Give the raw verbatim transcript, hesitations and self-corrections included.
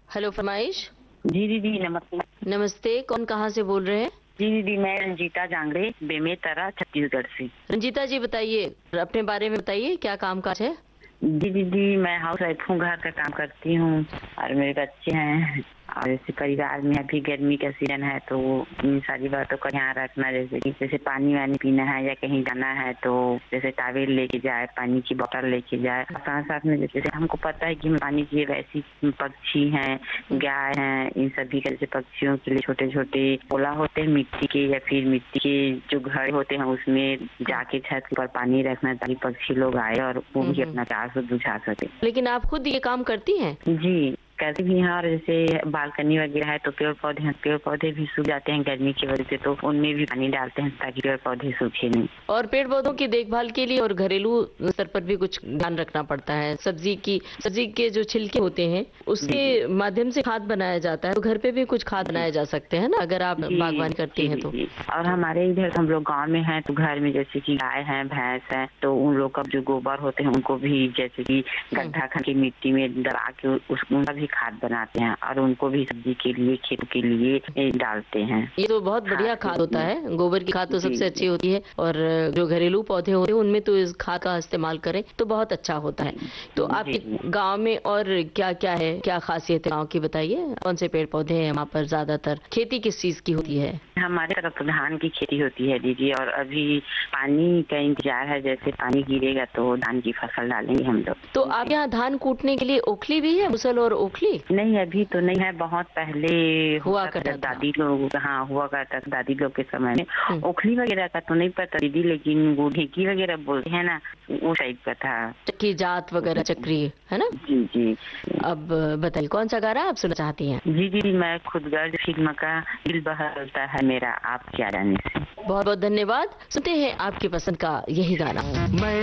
Hello फरमाइश। जी दीदी नमस्ते। नमस्ते, कौन कहाँ से बोल रहे हैं? जी दीदी मैं रंजीता जांगड़े बेमेतरा छत्तीसगढ़ से। रंजीता जी बताइए, अपने बारे में बताइए, क्या काम काज है? जी दीदी मैं हाउस वाइफ हूँ, घर का काम करती हूँ और मेरे बच्चे हैं। और जैसे परिवार में अभी गर्मी का सीजन है तो इन सारी बातों का ध्यान रखना, जैसे कि जैसे पानी वानी पीना है या कहीं जाना है तो जैसे टॉवेल लेके जाए, पानी की बोतल लेके जाए। साथ साथ में जैसे हमको पता है कि पानी की वैसी पक्षी हैं, गाय हैं, इन सभी के जैसे पक्षियों के लिए छोटे छोटे पोला होते हैं मिट्टी के या फिर मिट्टी के जो घर होते हैं उसमें जाके छत पर पानी रखना ताकि पक्षी लोग आए और वो भी अपना प्यास बुझा सके। लेकिन आप खुद ये काम करती हैं? जी करती भी हैं। और जैसे बालकनी वगैरह है तो पेड़ पौधे हैं, पेड़ पौधे भी सूख जाते हैं गर्मी की वजह से, तो उनमें भी पानी डालते हैं ताकि पेड़ पौधे सूखे नहीं। और पेड़ पौधों की देखभाल के लिए और घरेलू स्तर पर भी कुछ ध्यान रखना पड़ता है। सब्जी की सब्जी के जो छिलके होते हैं उसके माध्यम से खाद बनाया जाता है, तो घर पे भी कुछ खाद बनाए जा सकते हैं ना, अगर आप बागवानी करती हैं तो। और हमारे इधर हम लोग गाँव में हैं तो घर में जैसे की गाय है, भैंस है, तो उन लोग का जो गोबर होते हैं उनको भी जैसे की गड्ढा खन के मिट्टी में दबा के उनका भी खाद बनाते हैं और उनको भी सब्जी के लिए, खेत के लिए डालते हैं। ये तो बहुत बढ़िया खाद होता है। गोबर की खाद तो सबसे अच्छी होती है और जो घरेलू पौधे होते हैं उनमें तो इस खाद का इस्तेमाल करें तो बहुत अच्छा होता है। तो आपके गांव में और क्या क्या है, क्या खासियत है गांव की बताइए? कौन से पेड़ पौधे हैं वहाँ पर? ज्यादातर खेती किस चीज की होती है? हमारे तरफ तो धान की खेती होती है दीदी, और अभी पानी का इंतजार है, जैसे पानी गिरेगा तो धान की फसल डालेंगे हम लोग। तो आप यहाँ धान कूटने के लिए ओखली भी है, मुसल और ओखली? नहीं अभी तो नहीं है, बहुत पहले हुआ करता था। दादी लोग, हाँ हुआ करता था दादी लोग के समय में। ओखली वगैरह का तो नहीं पता दीदी, लेकिन वो ढेकी वगैरह बोलते हैं ना, वो टाइप का था। चक्की जात वगैरह, चक्री है ना? जी जी। अब बताइए कौन सा गाना आप सुनना चाहती हैं? जी जी मैं खुद गर्ज फिल्म का दिल बहलता है मेरा आप क्या जाने से। बहुत बहुत धन्यवाद। सुनते हैं आपकी पसंद का यही गाना।